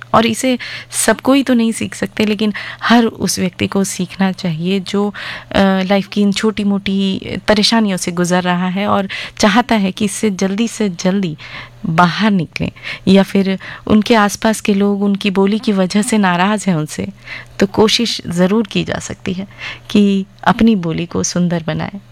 और इसे सब कोई तो नहीं सीख सकते, लेकिन हर उस व्यक्ति को सीखना चाहिए जो लाइफ की इन छोटी मोटी परेशानियों से गुजर रहा है और चाहता है कि इससे जल्दी से जल्दी बाहर निकलें, या फिर उनके आसपास के लोग उनकी बोली की वजह से नाराज़ हैं उनसे, तो कोशिश ज़रूर की जा सकती है कि अपनी बोली को सुंदर बनाएं।